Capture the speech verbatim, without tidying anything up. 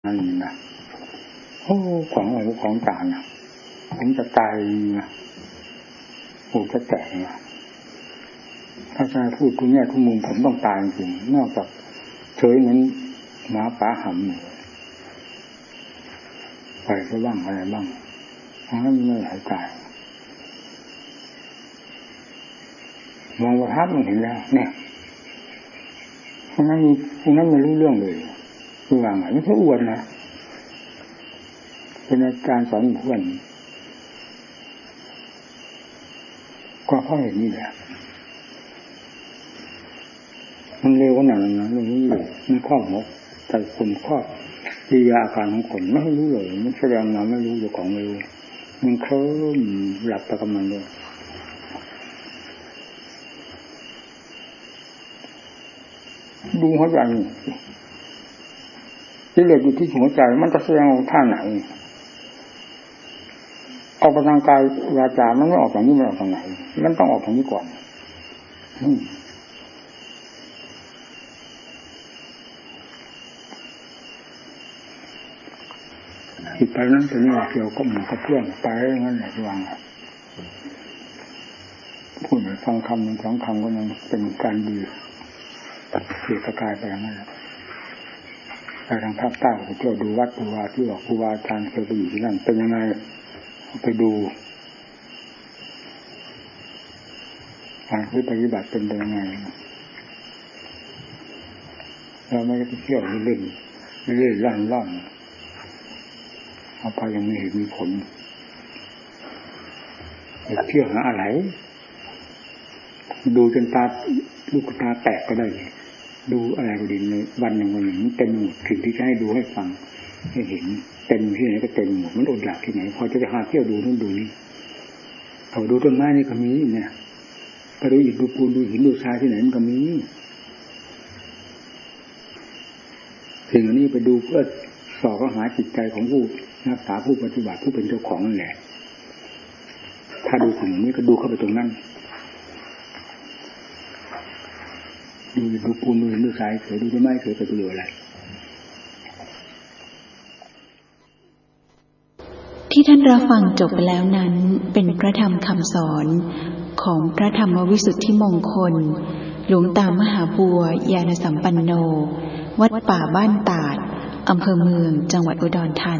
นั่นนะโอ้ของอะไรของต่างนะผมจะตายนะผมจะแตกนะถ้าจะพูดทุกแง่ทุกมุมผมต้องตายจริงนอกจากเฉยเหมือนหมาป่าหำไปก็บ้างอะไรบ้างเพราะนั้นไม่หายใจมองว่าภาพมันเห็นแล้วเนี่ยพวกนั้นพวกนั้นไม่รู้เรื่องเลยคือว่าไงไม่ใช่อวดนะเป็นอาจารย์สอนเพื่อนก็เพราะเห็นนี่แหละมันเร็วขนาดนั้นนะเรื่องนี้เลยมันครอบหัวใจคนครอบกิริยาอาการของคนไม่รู้เลยมันแสดงมาไม่รู้อยู่ของไม่รู้มันเคลิ้มหลับไปกับมันเลยดูหัวใจกิเลสอยู่ที่หัวใจมันจะแสดงออกท่าไหนออกไปทางกายวาจามันไม่ออกทางนี้มันออกทางไหนมันต้องออกทางนี้ก่อนผิดไปนั้นเป็นว่าเกี่ยวก็เหมือนกับเพื่อนไปงั้นแหละที่วางพูดเหมือนฟังคำหนึ่งสองคำก็ยังเป็นการดีเสียประกายไปอย่างนั้นแหละไปทางภาคใต้ไปเที่ยวดูวัดดูวาที่บอกครูบาอาจารย์เคยไปอยู่ที่นั่นเป็นยังไงไปดูการปฏิบัติเป็นยังไงเราไม่ได้ไปเที่ยวเล่นเล่นล่อนล่อนเอาไปยังไม่เห็นมีผลไปเที่ยวหาอะไรดูจนตาลูกตาแตกก็ได้ดูอะไรก็ดีในวันหนึ่งวันหนึ่งเต็มหมดสิ่งที่จะให้ดูให้ฟังให้เห็นเต็มที่ไหนก็เต็มหมดมันอดอยากที่ไหนพอจะไปหาเที่ยวดูนู่นดูนี่เขาดูต้นไม้นี่ก็มีเนี่ยไปดูอิฐดูปูนดูหินดูทรายที่ไหนมันก็มีสิ่งนี้ไปดูเพื่อสอบหาจิตใจของผู้รักษาผู้ปฏิบัติผู้เป็นเจ้าของนั่นแหละถ้าดูสิ่งนี้ก็ดูเข้าไปตรงนั้นดูดูปูนดูหินดูทรายเฉยดูต้นไม้เฉยไปดูอะไรที่ท่านรับฟังจบไปแล้วนั้นเป็นพระธรรมคำสอนของพระธรรมวิสุทธิมงคลหลวงตามหาบัวญาณสัมปันโนวัดป่าบ้านตาดอำเภอเมืองจังหวัดอุดรธานี